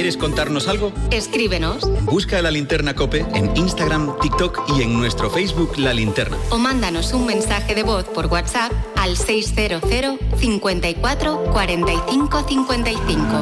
¿Quieres contarnos algo? Escríbenos. Busca La Linterna COPE en Instagram, TikTok y en nuestro Facebook La Linterna. O mándanos un mensaje de voz por WhatsApp al 600 54 45 55.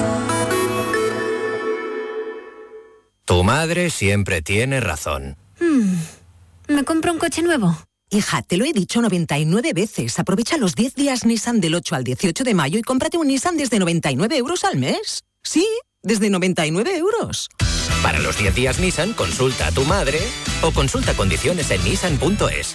Tu madre siempre tiene razón. ¿Me compro un coche nuevo? Hija, te lo he dicho 99 veces. Aprovecha los 10 días Nissan del 8 al 18 de mayo y cómprate un Nissan desde 99 euros al mes. Sí, desde 99 euros. Para los 10 días Nissan, consulta a tu madre o consulta condiciones en nissan.es.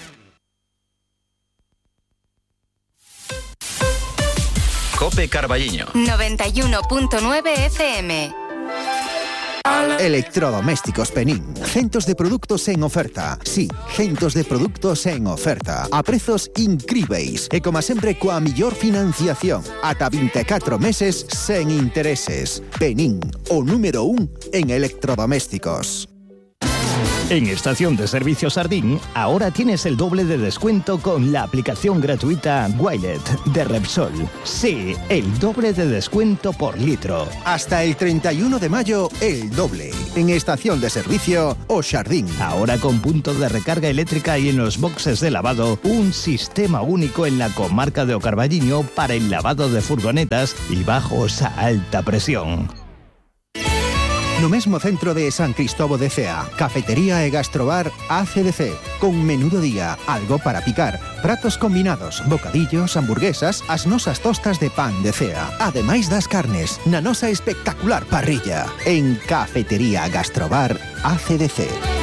COPE Carballiño 91.9 FM. Electrodomésticos Penín. Cientos de productos en oferta. Sí, cientos de productos en oferta. A prezos incríveis. E como sempre coa millor financiación. Ata 24 meses sen intereses. Penín, o número 1 en electrodomésticos. En Estación de Servicio Sardín, ahora tienes el doble de descuento con la aplicación gratuita Wilet de Repsol. Sí, el doble de descuento por litro. Hasta el 31 de mayo, el doble. En Estación de Servicio O Sardín. Ahora con punto de recarga eléctrica y en los boxes de lavado, un sistema único en la comarca de O Carballiño para el lavado de furgonetas y bajos a alta presión. No mesmo centro de San Cristóbal de Cea, cafetería e gastrobar ACDC, con menú do día, algo para picar, pratos combinados, bocadillos, hamburguesas, as nosas tostas de pan de Cea, ademais das carnes, na nosa espectacular parrilla, en cafetería gastrobar ACDC.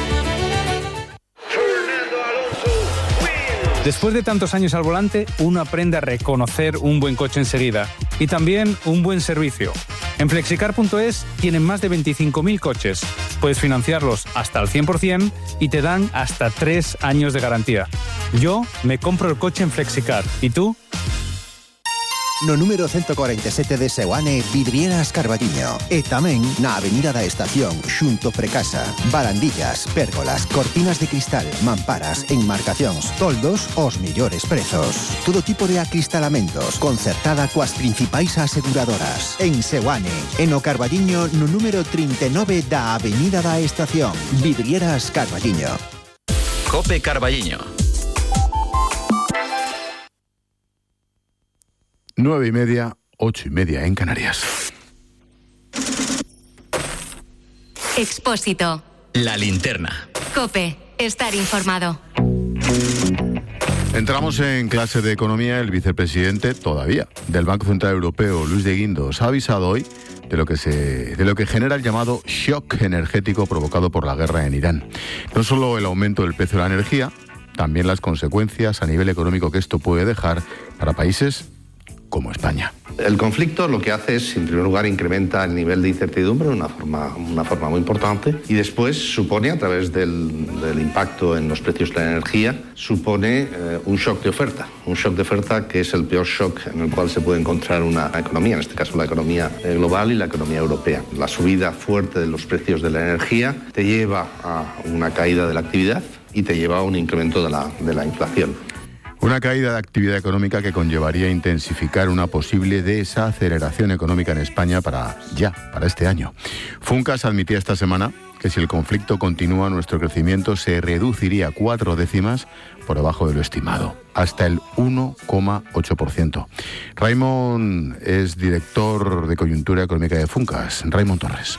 Después de tantos años al volante, uno aprende a reconocer un buen coche enseguida y también un buen servicio. En Flexicar.es tienen más de 25.000 coches. Puedes financiarlos hasta el 100% y te dan hasta 3 años de garantía. Yo me compro el coche en Flexicar. ¿Y tú? No número 147 de Seoane, Vidrieras Carballiño. E tamén na Avenida da Estación, xunto Precasa. Barandillas, pérgolas, cortinas de cristal, mamparas, enmarcacións, toldos, os millores prezos. Todo tipo de acristalamentos, concertada coas principais aseguradoras. En Seoane, en o Carballiño, no número 39 da Avenida da Estación. Vidrieras Carballiño. COPE Carballiño. 9:30, 8:30 en Canarias. Expósito. La Linterna. COPE. Estar informado. Entramos en clase de economía. El vicepresidente, todavía, del Banco Central Europeo, Luis de Guindos, ha avisado hoy de lo que genera el llamado shock energético provocado por la guerra en Irán. No solo el aumento del precio de la energía, también las consecuencias a nivel económico que esto puede dejar para países como España. El conflicto lo que hace es, en primer lugar, incrementa el nivel de incertidumbre de una forma muy importante, y después supone, a través del impacto en los precios de la energía, supone un shock de oferta que es el peor shock en el cual se puede encontrar una economía, en este caso la economía global y la economía europea. La subida fuerte de los precios de la energía te lleva a una caída de la actividad y te lleva a un incremento de la inflación. Una caída de actividad económica que conllevaría intensificar una posible desaceleración económica en España para este año. Funcas admitía esta semana que si el conflicto continúa, nuestro crecimiento se reduciría 4 décimas por debajo de lo estimado, hasta el 1,8%. Raimon es director de coyuntura económica de Funcas. Raimon Torres.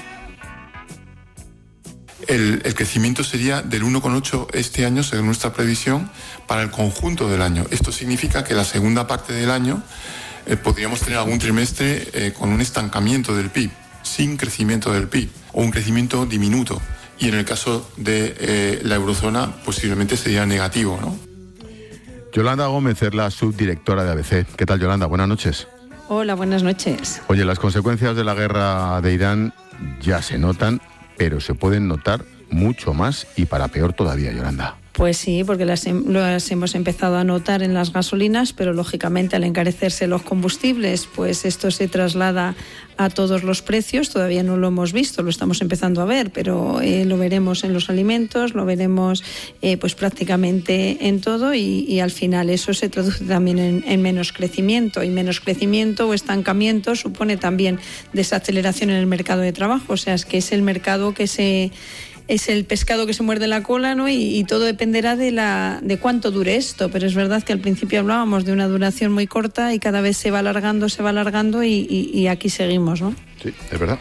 El crecimiento sería del 1,8 este año, según nuestra previsión, para el conjunto del año. Esto significa que la segunda parte del año podríamos tener algún trimestre con un estancamiento del PIB, sin crecimiento del PIB, o un crecimiento diminuto. Y en el caso de la eurozona, posiblemente sería negativo, ¿no? Yolanda Gómez es la subdirectora de ABC. ¿Qué tal, Yolanda? Buenas noches. Hola, buenas noches. Oye, las consecuencias de la guerra de Irán ya se notan, pero se pueden notar mucho más y para peor todavía, Yolanda. Pues sí, porque las hemos empezado a notar en las gasolinas, pero lógicamente al encarecerse los combustibles, pues esto se traslada a todos los precios. Todavía no lo hemos visto, lo estamos empezando a ver, pero lo veremos en los alimentos, lo veremos pues prácticamente en todo y al final eso se traduce también en menos crecimiento, y menos crecimiento o estancamiento supone también desaceleración en el mercado de trabajo. O sea, es que es el mercado que es el pescado que se muerde la cola, ¿no? Y todo dependerá de cuánto dure esto, pero es verdad que al principio hablábamos de una duración muy corta y cada vez se va alargando y aquí seguimos, ¿no? Sí, es verdad.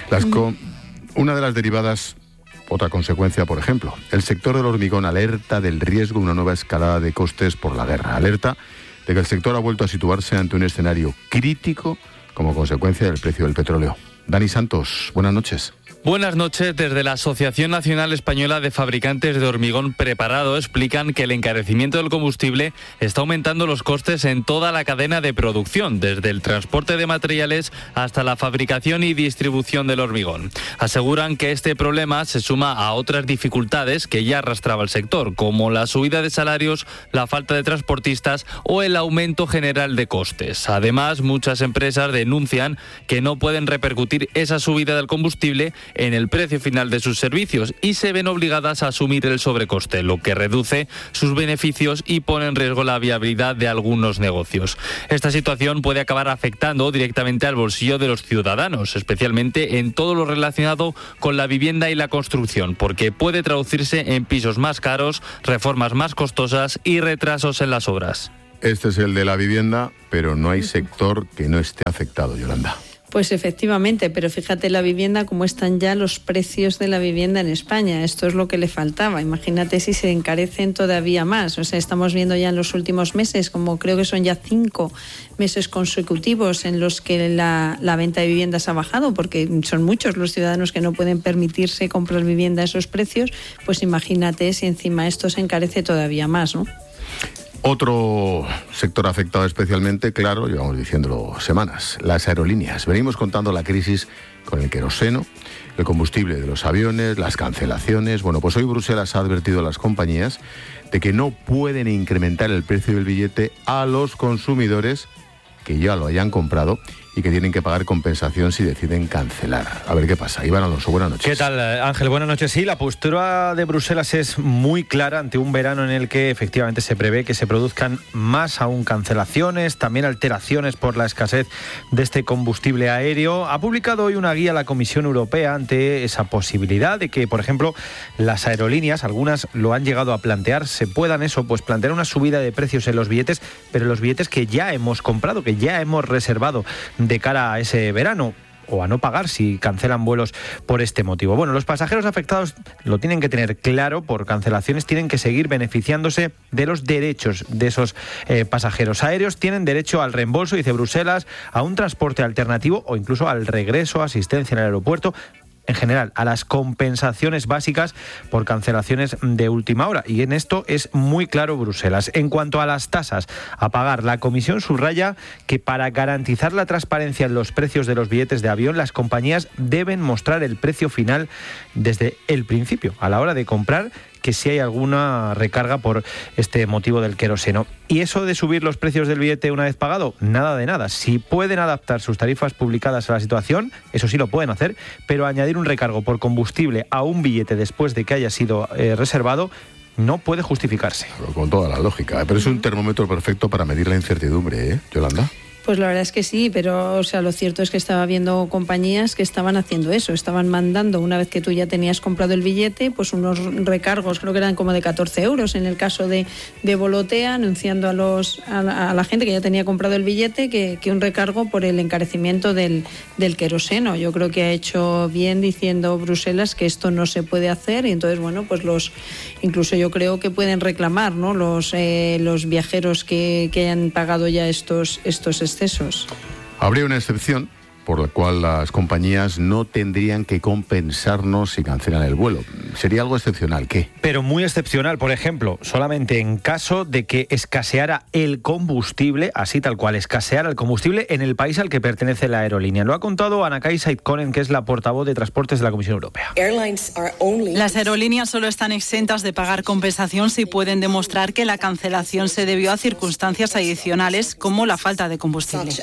Una de las derivadas, otra consecuencia, por ejemplo, el sector del hormigón alerta del riesgo de una nueva escalada de costes por la guerra. Alerta de que el sector ha vuelto a situarse ante un escenario crítico como consecuencia del precio del petróleo. Dani Santos, buenas noches. Buenas noches. Desde la Asociación Nacional Española de Fabricantes de Hormigón Preparado explican que el encarecimiento del combustible está aumentando los costes en toda la cadena de producción, desde el transporte de materiales hasta la fabricación y distribución del hormigón. Aseguran que este problema se suma a otras dificultades que ya arrastraba el sector, como la subida de salarios, la falta de transportistas o el aumento general de costes. Además, muchas empresas denuncian que no pueden repercutir esa subida del combustible en el precio final de sus servicios y se ven obligadas a asumir el sobrecoste, lo que reduce sus beneficios y pone en riesgo la viabilidad de algunos negocios. Esta situación puede acabar afectando directamente al bolsillo de los ciudadanos, especialmente en todo lo relacionado con la vivienda y la construcción, porque puede traducirse en pisos más caros, reformas más costosas y retrasos en las obras. Este es el de la vivienda, pero no hay sector que no esté afectado, Yolanda. Pues efectivamente, pero fíjate la vivienda, cómo están ya los precios de la vivienda en España. Esto es lo que le faltaba. Imagínate si se encarecen todavía más. O sea, estamos viendo ya en los últimos meses, como creo que son ya 5 meses consecutivos en los que la venta de viviendas ha bajado, porque son muchos los ciudadanos que no pueden permitirse comprar vivienda a esos precios. Pues imagínate si encima esto se encarece todavía más, ¿no? Otro sector afectado especialmente, claro, llevamos diciéndolo semanas, las aerolíneas. Venimos contando la crisis con el queroseno, el combustible de los aviones, las cancelaciones. Bueno, pues hoy Bruselas ha advertido a las compañías de que no pueden incrementar el precio del billete a los consumidores que ya lo hayan comprado y que tienen que pagar compensación si deciden cancelar. A ver qué pasa. Iván Alonso, buenas noches. ¿Qué tal, Ángel? Buenas noches. Sí, la postura de Bruselas es muy clara ante un verano en el que efectivamente se prevé que se produzcan más aún cancelaciones, también alteraciones por la escasez de este combustible aéreo. Ha publicado hoy una guía la Comisión Europea ante esa posibilidad de que, por ejemplo, las aerolíneas, algunas lo han llegado a plantear, se puedan plantear una subida de precios en los billetes, pero los billetes que ya hemos comprado, que ya hemos reservado de cara a ese verano, o a no pagar si cancelan vuelos por este motivo. Bueno, los pasajeros afectados lo tienen que tener claro, por cancelaciones tienen que seguir beneficiándose de los derechos de esos pasajeros aéreos. Tienen derecho al reembolso, dice Bruselas, a un transporte alternativo o incluso al regreso, asistencia en el aeropuerto, en general, a las compensaciones básicas por cancelaciones de última hora. Y en esto es muy claro Bruselas. En cuanto a las tasas a pagar, la Comisión subraya que para garantizar la transparencia en los precios de los billetes de avión, las compañías deben mostrar el precio final desde el principio, a la hora de comprar, que si hay alguna recarga por este motivo del queroseno. ¿Y eso de subir los precios del billete una vez pagado? Nada de nada. Si pueden adaptar sus tarifas publicadas a la situación, eso sí lo pueden hacer, pero añadir un recargo por combustible a un billete después de que haya sido reservado no puede justificarse. Con toda la lógica, pero es un termómetro perfecto para medir la incertidumbre, ¿eh, Yolanda? Pues la verdad es que sí, pero o sea, lo cierto es que estaba viendo compañías que estaban haciendo eso, estaban mandando, una vez que tú ya tenías comprado el billete, pues unos recargos, creo que eran como de 14 euros en el caso de Volotea, anunciando a la gente que ya tenía comprado el billete que un recargo por el encarecimiento del queroseno. Yo creo que ha hecho bien diciendo Bruselas que esto no se puede hacer, y entonces, bueno, pues incluso yo creo que pueden reclamar, ¿no?, los viajeros que hayan pagado ya estos excesos. Habría una excepción por el cual las compañías no tendrían que compensarnos si cancelan el vuelo. Sería algo excepcional, ¿qué? Pero muy excepcional, por ejemplo, solamente en caso de que escaseara el combustible, así tal cual, escaseara el combustible en el país al que pertenece la aerolínea. Lo ha contado Ana-Kai Saitkonen, que es la portavoz de Transportes de la Comisión Europea. Las aerolíneas solo están exentas de pagar compensación si pueden demostrar que la cancelación se debió a circunstancias adicionales como la falta de combustible.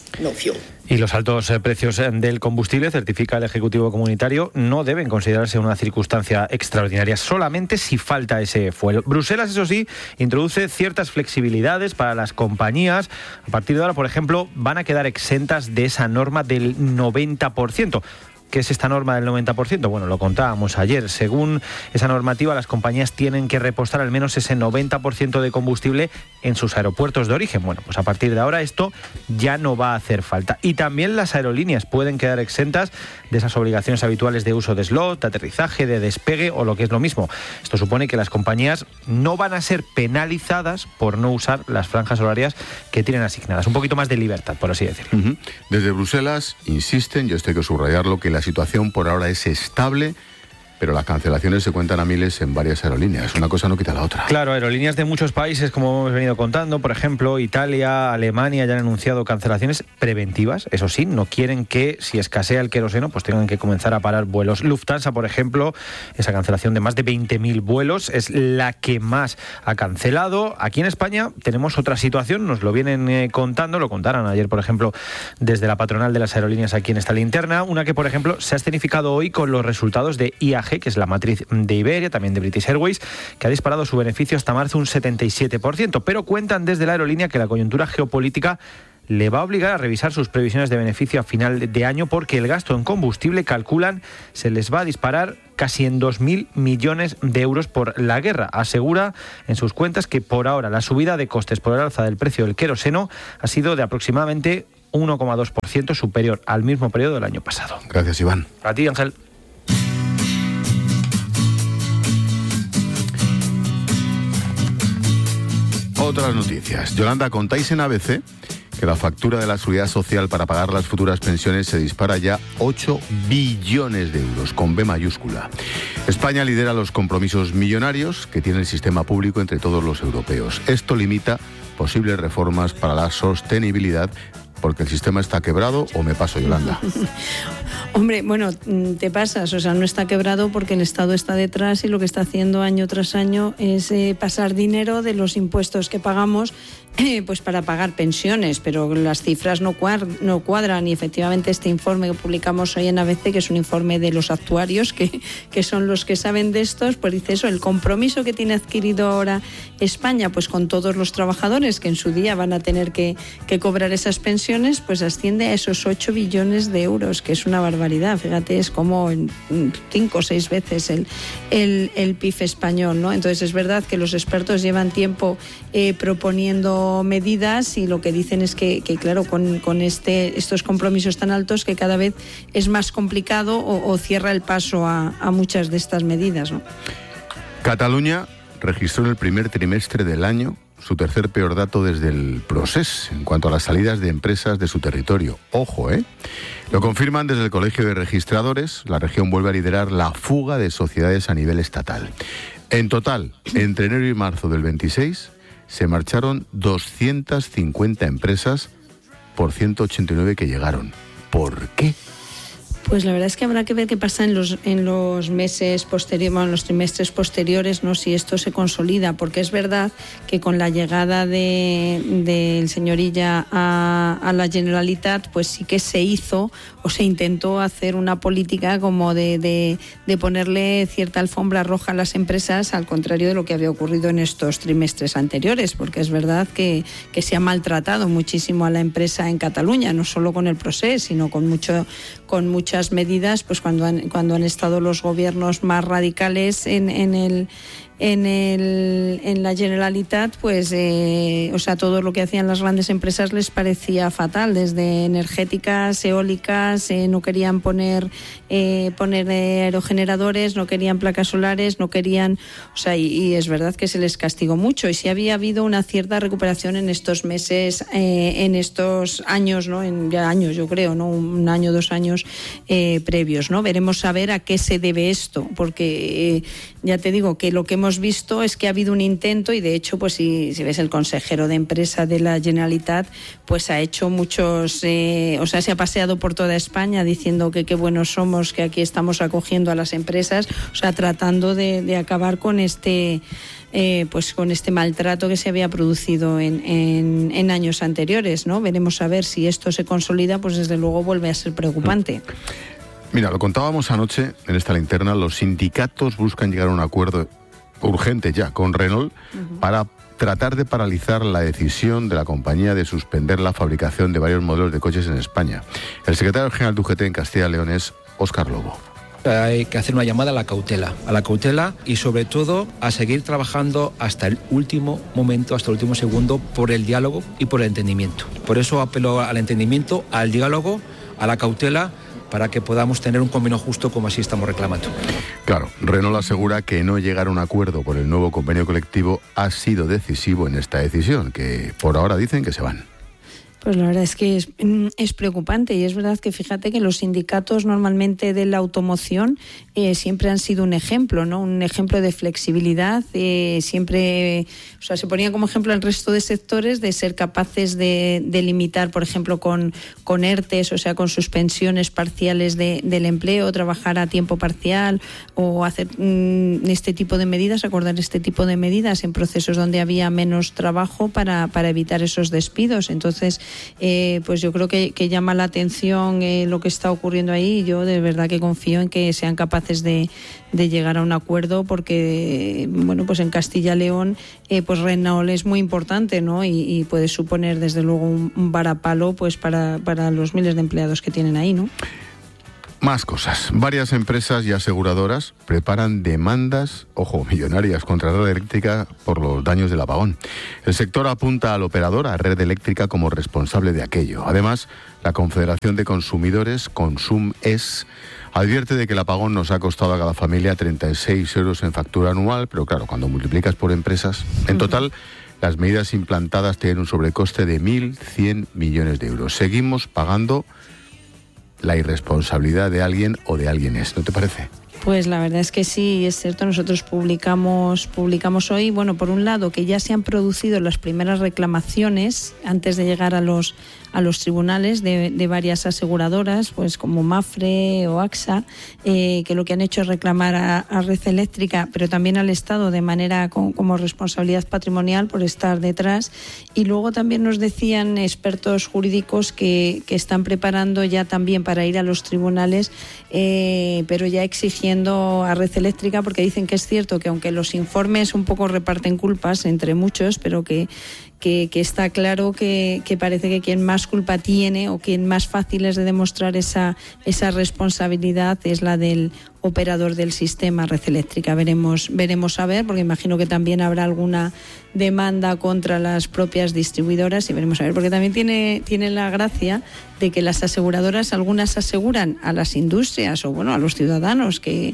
Y los altos precios del combustible, certifica el Ejecutivo Comunitario, no deben considerarse una circunstancia extraordinaria, solamente si falta ese fuel. Bruselas, eso sí, introduce ciertas flexibilidades para las compañías. A partir de ahora, por ejemplo, van a quedar exentas de esa norma del 90%. ¿Qué es esta norma del 90%? Bueno, lo contábamos ayer. Según esa normativa, las compañías tienen que repostar al menos ese 90% de combustible en sus aeropuertos de origen. Bueno, pues a partir de ahora esto ya no va a hacer falta. Y también las aerolíneas pueden quedar exentas de esas obligaciones habituales de uso de slot, de aterrizaje, de despegue o lo que es lo mismo. Esto supone que las compañías no van a ser penalizadas por no usar las franjas horarias que tienen asignadas. Un poquito más de libertad, por así decirlo. Desde Bruselas insisten, yo esto hay que subrayarlo, que la situación por ahora es estable, pero las cancelaciones se cuentan a miles en varias aerolíneas. Una cosa no quita la otra. Claro, aerolíneas de muchos países, como hemos venido contando, por ejemplo, Italia, Alemania, ya han anunciado cancelaciones preventivas. Eso sí, no quieren que, si escasea el queroseno, pues tengan que comenzar a parar vuelos. Lufthansa, por ejemplo, esa cancelación de más de 20.000 vuelos es la que más ha cancelado. Aquí en España tenemos otra situación, nos lo vienen contando, lo contaron ayer, por ejemplo, desde la patronal de las aerolíneas aquí en esta linterna, una que, por ejemplo, se ha escenificado hoy con los resultados de IAG, que es la matriz de Iberia, también de British Airways, que ha disparado su beneficio hasta marzo un 77%, pero cuentan desde la aerolínea que la coyuntura geopolítica le va a obligar a revisar sus previsiones de beneficio a final de año porque el gasto en combustible, calculan, se les va a disparar casi en 2.000 millones de euros por la guerra. Asegura en sus cuentas que por ahora la subida de costes por el alza del precio del queroseno ha sido de aproximadamente 1,2% superior al mismo periodo del año pasado. Gracias, Iván. A ti, Ángel. Otras noticias. Yolanda, contáis en ABC que la factura de la Seguridad Social para pagar las futuras pensiones se dispara ya 8 billones de euros, con B mayúscula. España lidera los compromisos millonarios que tiene el sistema público entre todos los europeos. Esto limita posibles reformas para la sostenibilidad, porque el sistema está quebrado, ¿o me paso, Yolanda? Hombre, bueno, te pasas, o sea, no está quebrado porque el Estado está detrás y lo que está haciendo año tras año es pasar dinero de los impuestos que pagamos pues para pagar pensiones, pero las cifras no cuadran y efectivamente este informe que publicamos hoy en ABC, que es un informe de los actuarios que son los que saben de estos, pues dice eso, el compromiso que tiene adquirido ahora España pues con todos los trabajadores que en su día van a tener que cobrar esas pensiones, pues asciende a esos 8 billones de euros, que es una barbaridad. Fíjate, es como 5 o 6 veces el PIB español, ¿no? Entonces es verdad que los expertos llevan tiempo proponiendo medidas y lo que dicen es que claro, con estos compromisos tan altos que cada vez es más complicado o cierra el paso a muchas de estas medidas, ¿no? Cataluña registró en el primer trimestre del año su tercer peor dato desde el Procés en cuanto a las salidas de empresas de su territorio. Ojo, Lo confirman desde el Colegio de Registradores. La región vuelve a liderar la fuga de sociedades a nivel estatal. En total, entre enero y marzo del 26, se marcharon 250 empresas por 189 que llegaron. ¿Por qué? Pues la verdad es que habrá que ver qué pasa en los meses posteriores, en los trimestres posteriores, ¿no? Si esto se consolida, porque es verdad que con la llegada del señor Illa a la Generalitat, pues sí que se hizo o se intentó hacer una política como de ponerle cierta alfombra roja a las empresas, al contrario de lo que había ocurrido en estos trimestres anteriores, porque es verdad que se ha maltratado muchísimo a la empresa en Cataluña, no solo con el Procés, sino con muchas medidas, pues cuando han estado los gobiernos más radicales en la Generalitat, pues todo lo que hacían las grandes empresas les parecía fatal, desde energéticas, eólicas, no querían poner aerogeneradores, no querían placas solares, no querían, y es verdad que se les castigó mucho, y sí había habido una cierta recuperación en estos meses, en estos años, ¿no? En ya años, yo creo, ¿no? 1 año, 2 años previos, ¿no? Veremos a ver a qué se debe esto, porque ya te digo que lo que hemos visto es que ha habido un intento, y de hecho, pues si ves el consejero de empresa de la Generalitat, pues ha hecho muchos, se ha paseado por toda España diciendo que qué buenos somos, que aquí estamos acogiendo a las empresas, tratando de acabar con este maltrato que se había producido en años anteriores, ¿no? Veremos a ver si esto se consolida, pues desde luego vuelve a ser preocupante. Mira, lo contábamos anoche en esta linterna, los sindicatos buscan llegar a un acuerdo urgente ya con Renault para tratar de paralizar la decisión de la compañía de suspender la fabricación de varios modelos de coches en España. El secretario general de UGT en Castilla y León es Óscar Lobo. Hay que hacer una llamada a la cautela y sobre todo a seguir trabajando hasta el último momento, hasta el último segundo, por el diálogo y por el entendimiento. Por eso apelo al entendimiento, al diálogo, a la cautela, para que podamos tener un convenio justo como así estamos reclamando. Claro, Renault asegura que no llegar a un acuerdo por el nuevo convenio colectivo ha sido decisivo en esta decisión, que por ahora dicen que se van. Pues la verdad es que es preocupante, y es verdad que fíjate que los sindicatos normalmente de la automoción siempre han sido un ejemplo, ¿no? Un ejemplo de flexibilidad, siempre, se ponía como ejemplo al resto de sectores de ser capaces de limitar, por ejemplo, con ERTES, con suspensiones parciales del empleo, trabajar a tiempo parcial o hacer este tipo de medidas, acordar este tipo de medidas en procesos donde había menos trabajo para evitar esos despidos. Entonces, pues yo creo que llama la atención lo que está ocurriendo ahí, y yo de verdad que confío en que sean capaces de llegar a un acuerdo, porque pues en Castilla y León pues Renault es muy importante, ¿no? Y puede suponer desde luego un varapalo pues para los miles de empleados que tienen ahí, ¿no? Más cosas. Varias empresas y aseguradoras preparan demandas, millonarias contra Red Eléctrica por los daños del apagón. El sector apunta al operador, a Red Eléctrica, como responsable de aquello. Además, la Confederación de Consumidores, ConsumES, advierte de que el apagón nos ha costado a cada familia 36 euros en factura anual, pero claro, cuando multiplicas por empresas, en total, las medidas implantadas tienen un sobrecoste de 1.100 millones de euros. Seguimos pagando la irresponsabilidad de alguien o de alguienes, ¿no te parece? Pues la verdad es que sí, es cierto. Nosotros publicamos hoy, por un lado, que ya se han producido las primeras reclamaciones antes de llegar a los tribunales de varias aseguradoras, pues como Mafre o AXA, que lo que han hecho es reclamar a Red Eléctrica, pero también al Estado de manera como responsabilidad patrimonial por estar detrás. Y luego también nos decían expertos jurídicos que están preparando ya también para ir a los tribunales, pero ya exigiendo a Red Eléctrica, porque dicen que es cierto que aunque los informes un poco reparten culpas entre muchos, pero que está claro que parece que quien más culpa tiene o quien más fácil es de demostrar esa responsabilidad es la del operador del sistema, Red Eléctrica. Veremos a ver, porque imagino que también habrá alguna demanda contra las propias distribuidoras, y veremos a ver, porque también tiene la gracia de que las aseguradoras, algunas aseguran a las industrias o a los ciudadanos que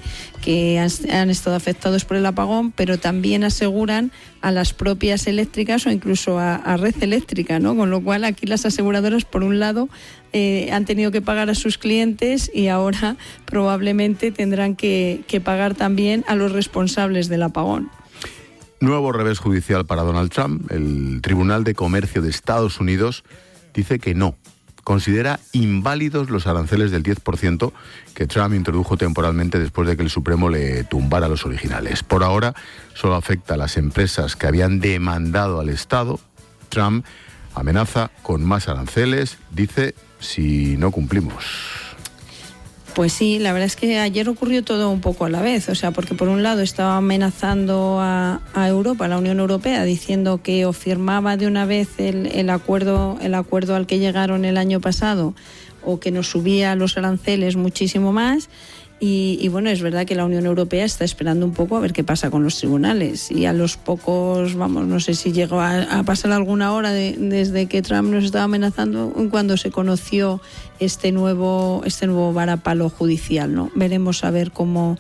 han estado afectados por el apagón, pero también aseguran a las propias eléctricas o incluso a Red Eléctrica, ¿no? Con lo cual aquí las aseguradoras, por un lado, han tenido que pagar a sus clientes, y ahora probablemente tendrán que pagar también a los responsables del apagón. Nuevo revés judicial para Donald Trump. El Tribunal de Comercio de Estados Unidos dice que no. Considera inválidos los aranceles del 10% que Trump introdujo temporalmente después de que el Supremo le tumbara los originales. Por ahora, solo afecta a las empresas que habían demandado al Estado. Trump amenaza con más aranceles, dice, si no cumplimos. Pues sí, la verdad es que ayer ocurrió todo un poco a la vez, porque por un lado estaba amenazando a Europa, a la Unión Europea, diciendo que o firmaba de una vez el acuerdo al que llegaron el año pasado, o que nos subía los aranceles muchísimo más. Y bueno, es verdad que la Unión Europea está esperando un poco a ver qué pasa con los tribunales, y a los pocos, no sé si llegó a pasar alguna hora desde que Trump nos estaba amenazando cuando se conoció este nuevo varapalo judicial, ¿no? Veremos a ver cómo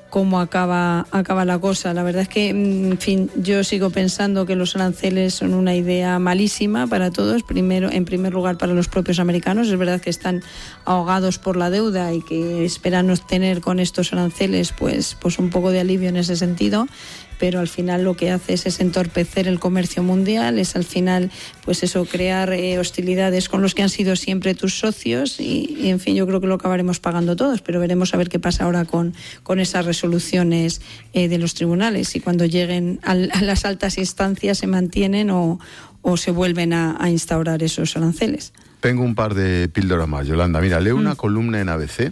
acaba la cosa. La verdad es que, en fin, yo sigo pensando que los aranceles son una idea malísima para todos. En primer lugar, para los propios americanos. Es verdad que están ahogados por la deuda y que esperan obtener con estos aranceles pues un poco de alivio en ese sentido. Pero al final lo que hace es entorpecer el comercio mundial, es al final pues eso, crear hostilidades con los que han sido siempre tus socios y en fin, yo creo que lo acabaremos pagando todos, pero veremos a ver qué pasa ahora con esas resoluciones de los tribunales, y cuando lleguen a las altas instancias se mantienen o se vuelven a instaurar esos aranceles. Tengo un par de píldoras más, Yolanda. Mira, leo una columna en ABC,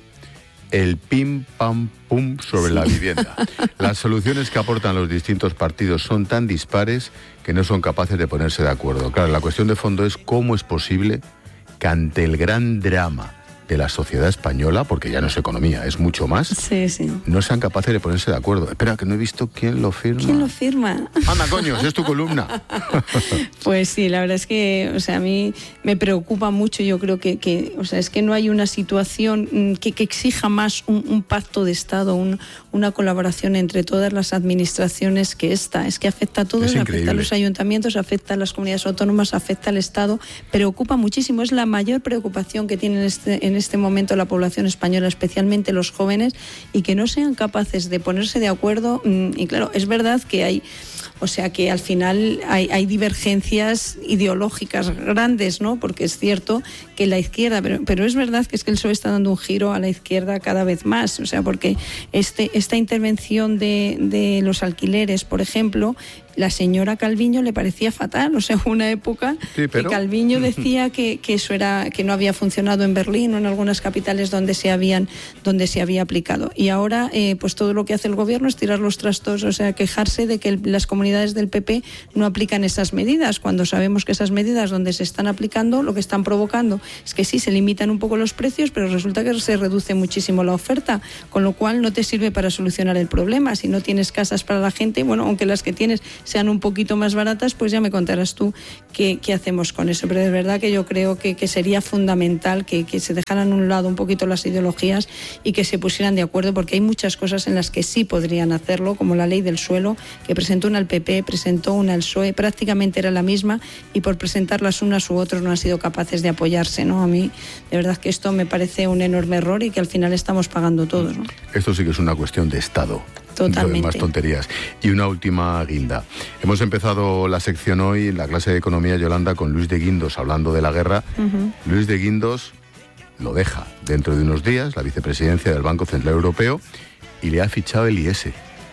el pim pam pum sobre la vivienda. Las soluciones que aportan los distintos partidos son tan dispares que no son capaces de ponerse de acuerdo. Claro, la cuestión de fondo es cómo es posible que ante el gran drama de la sociedad española, porque ya no es economía, es mucho más, no sean capaces de ponerse de acuerdo. Espera, que no he visto quién lo firma. ¿Quién lo firma? Anda, coño, si es tu columna. Pues sí, la verdad es que, a mí me preocupa mucho. Yo creo que es que no hay una situación que exija más un pacto de Estado, una colaboración entre todas las administraciones que esta. Es que afecta a todos, afecta a los ayuntamientos, afecta a las comunidades autónomas, afecta al Estado. Preocupa muchísimo, es la mayor preocupación que tiene en este momento la población española, especialmente los jóvenes, y que no sean capaces de ponerse de acuerdo. Y claro, es verdad que hay, que al final hay divergencias ideológicas grandes, ¿no? Porque es cierto que la izquierda, pero es verdad que el PSOE está dando un giro a la izquierda cada vez más, porque esta intervención de los alquileres, por ejemplo, la señora Calviño le parecía fatal, una época que Calviño decía que eso que no había funcionado en Berlín o en algunas capitales donde se había aplicado, y ahora pues todo lo que hace el gobierno es tirar los trastos, quejarse de que las comunidades del PP no aplican esas medidas, cuando sabemos que esas medidas donde se están aplicando lo que están provocando es que sí, se limitan un poco los precios, pero resulta que se reduce muchísimo la oferta, con lo cual no te sirve para solucionar el problema. Si no tienes casas para la gente, aunque las que tienes sean un poquito más baratas, pues ya me contarás tú qué hacemos con eso. Pero de verdad que yo creo que sería fundamental que se dejaran a un lado un poquito las ideologías y que se pusieran de acuerdo, porque hay muchas cosas en las que sí podrían hacerlo, como la ley del suelo, que presentó una el PP, presentó una el PSOE, prácticamente era la misma, y por presentarlas unas u otros no han sido capaces de apoyarse, ¿no? A mí, de verdad que esto me parece un enorme error y que al final estamos pagando todos, ¿no? Esto sí que es una cuestión de Estado. Totalmente. Más tonterías. Y una última guinda. Hemos empezado la sección hoy, la clase de economía, Yolanda, con Luis de Guindos hablando de la guerra. Luis de Guindos lo deja dentro de unos días, la vicepresidencia del Banco Central Europeo, y le ha fichado el IS.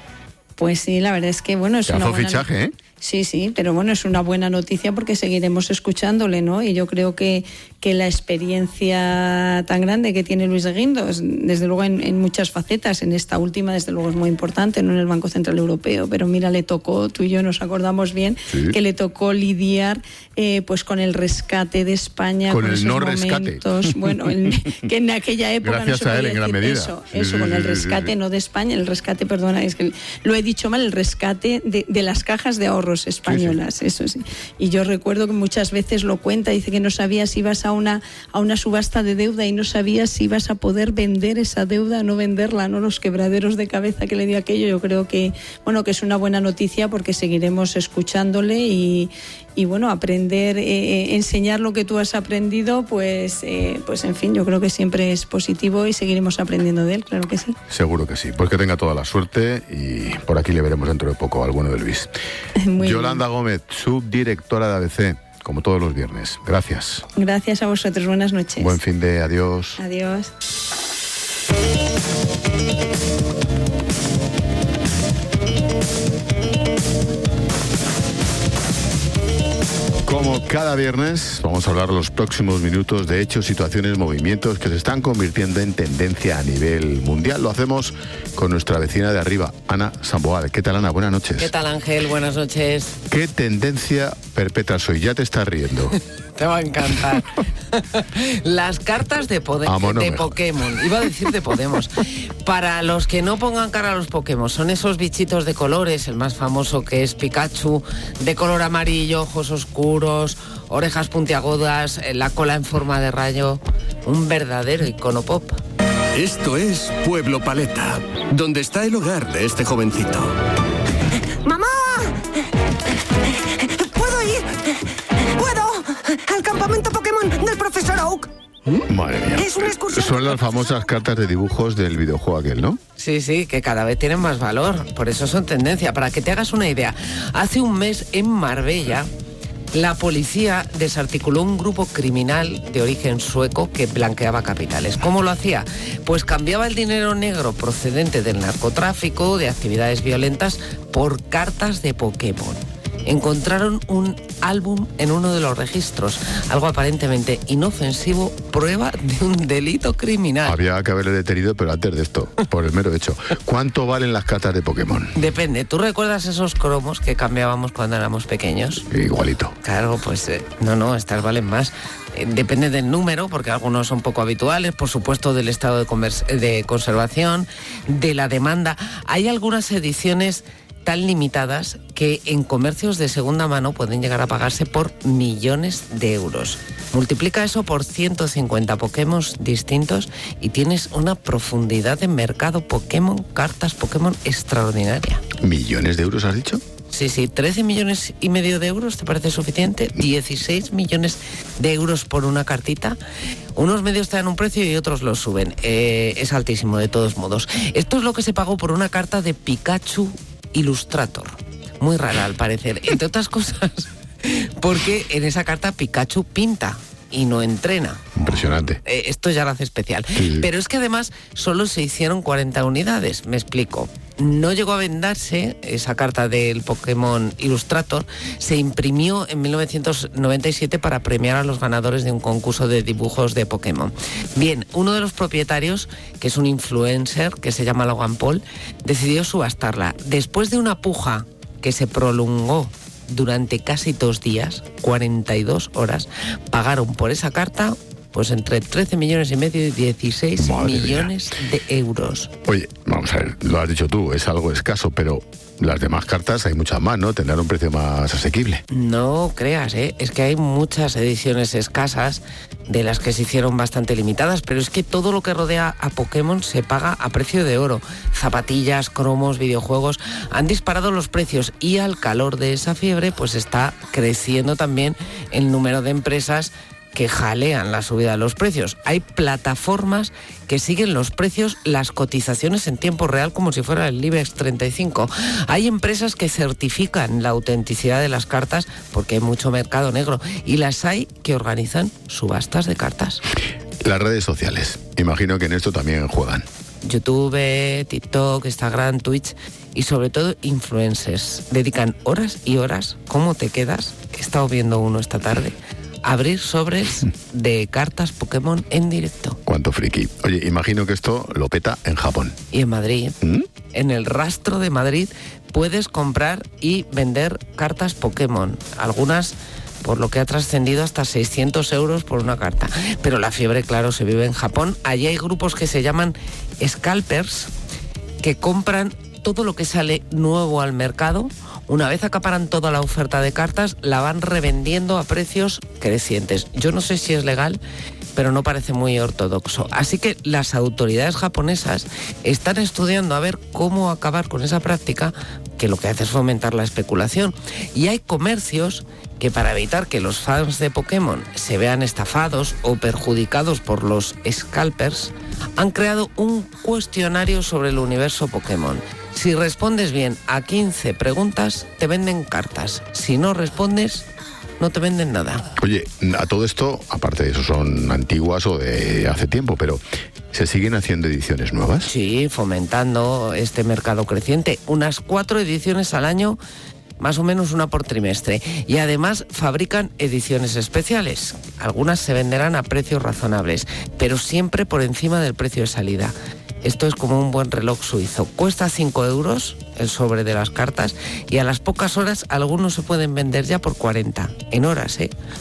Pues sí, la verdad es que, es una buena fichaje, ¿eh? Sí, pero es una buena noticia porque seguiremos escuchándole, ¿no? Y yo creo que la experiencia tan grande que tiene Luis de Guindos, desde luego en muchas facetas, en esta última desde luego es muy importante, no en el Banco Central Europeo, pero mira, le tocó, tú y yo nos acordamos bien, que le tocó lidiar pues con el rescate de España, con el esos no momentos, rescate. que en aquella época gracias no se a él podía en gran decir medida. eso, con el rescate no de España, el rescate, perdona, es que lo he dicho mal, el rescate de las cajas de ahorros españolas, eso sí. Y yo recuerdo que muchas veces lo cuenta, dice que no sabía si ibas a una subasta de deuda y no sabías si ibas a poder vender esa deuda o no venderla, ¿no? Los quebraderos de cabeza que le dio aquello. Yo creo que que es una buena noticia porque seguiremos escuchándole y aprender, enseñar lo que tú has aprendido, pues en fin, yo creo que siempre es positivo y seguiremos aprendiendo de él, claro que sí. Seguro que sí, pues que tenga toda la suerte y por aquí le veremos dentro de poco al bueno de Luis. Yolanda Gómez, subdirectora de ABC, como todos los viernes. Gracias. Gracias a vosotros, buenas noches. Buen fin de, adiós. Adiós. Como cada viernes, vamos a hablar los próximos minutos de hechos, situaciones, movimientos que se están convirtiendo en tendencia a nivel mundial. Lo hacemos con nuestra vecina de arriba, Ana Samboal. ¿Qué tal, Ana? Buenas noches. ¿Qué tal, Ángel? Buenas noches. ¿Qué tendencia perpetras hoy? Ya te estás riendo. Te va a encantar. Las cartas de Pokémon. Iba a decir de Podemos. Para los que no pongan cara a los Pokémon, son esos bichitos de colores, el más famoso que es Pikachu, de color amarillo, ojos oscuros, orejas puntiagudas, la cola en forma de rayo. Un verdadero icono pop. Esto es Pueblo Paleta, donde está el hogar de este jovencito. ¡Mamá! ¿Puedo ir? ¿Puedo? Al campamento Pokémon del profesor Oak. Madre mía. Es una excursión. Son las famosas cartas de dibujos del videojuego aquel, ¿no? Sí, que cada vez tienen más valor. Por eso son tendencia. Para que te hagas una idea, hace un mes en Marbella, la policía desarticuló un grupo criminal de origen sueco que blanqueaba capitales. ¿Cómo lo hacía? Pues cambiaba el dinero negro procedente del narcotráfico, de actividades violentas, por cartas de Pokémon. Encontraron un álbum en uno de los registros, algo aparentemente inofensivo, prueba de un delito criminal. Había que haberle detenido, pero antes de esto, por el mero hecho. ¿Cuánto valen las cartas de Pokémon? Depende. ¿Tú recuerdas esos cromos que cambiábamos cuando éramos pequeños? Igualito. Claro, pues no, estas valen más. Depende del número, porque algunos son poco habituales, por supuesto del estado de conservación, de la demanda. Hay algunas ediciones tan limitadas que en comercios de segunda mano pueden llegar a pagarse por millones de euros. Multiplica eso por 150 Pokémon distintos y tienes una profundidad de mercado Pokémon, cartas Pokémon extraordinaria. ¿Millones de euros has dicho? Sí, 13,5 millones de euros, ¿te parece suficiente? 16 millones de euros por una cartita. Unos medios te dan un precio y otros lo suben. Es altísimo de todos modos. Esto es lo que se pagó por una carta de Pikachu Illustrator. Muy rara al parecer, entre otras cosas, porque en esa carta Pikachu pinta y no entrena. Impresionante. Esto ya lo hace especial. Sí. Pero es que además solo se hicieron 40 unidades, me explico. No llegó a venderse esa carta del Pokémon Illustrator, se imprimió en 1997 para premiar a los ganadores de un concurso de dibujos de Pokémon. Bien, uno de los propietarios, que es un influencer que se llama Logan Paul, decidió subastarla. Después de una puja que se prolongó durante casi 2 días, 42 horas, pagaron por esa carta pues entre 13,5 millones y 16 millones de euros. Oye, vamos a ver, lo has dicho tú, es algo escaso, pero las demás cartas hay muchas más, ¿no? Tendrán un precio más asequible. No creas, es que hay muchas ediciones escasas de las que se hicieron bastante limitadas, pero es que todo lo que rodea a Pokémon se paga a precio de oro. Zapatillas, cromos, videojuegos, han disparado los precios y al calor de esa fiebre pues está creciendo también el número de empresas que jalean la subida de los precios. Hay plataformas que siguen los precios, las cotizaciones en tiempo real como si fuera el IBEX 35. Hay empresas que certifican la autenticidad de las cartas porque hay mucho mercado negro y las hay que organizan subastas de cartas. Las redes sociales, imagino que en esto también juegan. YouTube, TikTok, Instagram, Twitch y sobre todo influencers. Dedican horas y horas. ¿Cómo te quedas? He estado viendo uno esta tarde. Abrir sobres de cartas Pokémon en directo. Cuánto friki. Oye, imagino que esto lo peta en Japón. Y en Madrid. En el rastro de Madrid puedes comprar y vender cartas Pokémon. Algunas, por lo que ha trascendido, hasta 600 euros por una carta. Pero la fiebre, claro, se vive en Japón. Allí hay grupos que se llaman scalpers, que compran todo lo que sale nuevo al mercado. Una vez acaparan toda la oferta de cartas, la van revendiendo a precios crecientes. Yo no sé si es legal, pero no parece muy ortodoxo. Así que las autoridades japonesas están estudiando a ver cómo acabar con esa práctica, que lo que hace es fomentar la especulación. Y hay comercios que, para evitar que los fans de Pokémon se vean estafados o perjudicados por los scalpers, han creado un cuestionario sobre el universo Pokémon. Si respondes bien a 15 preguntas, te venden cartas. Si no respondes, no te venden nada. Oye, a todo esto, aparte de eso, son antiguas o de hace tiempo, pero ¿se siguen haciendo ediciones nuevas? Sí, fomentando este mercado creciente. Unas 4 ediciones al año, más o menos una por trimestre. Y además fabrican ediciones especiales. Algunas se venderán a precios razonables, pero siempre por encima del precio de salida. Esto es como un buen reloj suizo. Cuesta 5 euros el sobre de las cartas y a las pocas horas algunos se pueden vender ya por 40. En horas,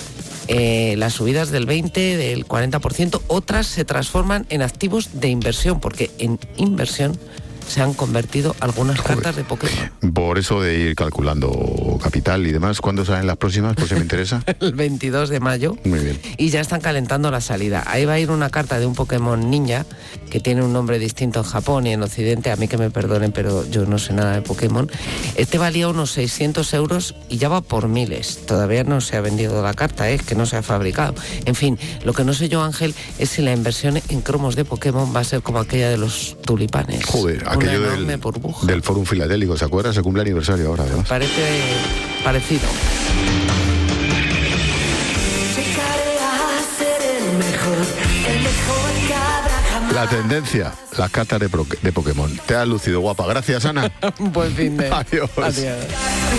las subidas del 20%, del 40%, otras se transforman en activos de inversión, porque en inversión se han convertido algunas cartas de Pokémon. Por eso de ir calculando capital y demás, ¿cuándo salen las próximas? Por si me interesa. El 22 de mayo. Muy bien. Y ya están calentando la salida. Ahí va a ir una carta de un Pokémon ninja, que tiene un nombre distinto en Japón y en Occidente. A mí que me perdonen, pero yo no sé nada de Pokémon. Este valía unos 600 euros y ya va por miles. Todavía no se ha vendido la carta, es que no se ha fabricado. En fin, lo que no sé yo, Ángel, es si la inversión en cromos de Pokémon va a ser como aquella de los tulipanes. Joder, aquello del Fórum Filatélico, ¿se acuerdan? Se cumple aniversario ahora, además. Parece parecido. La tendencia, las cartas de Pokémon. Te has lucido, guapa. Gracias, Ana. Buen fin de. Adiós. Adiós.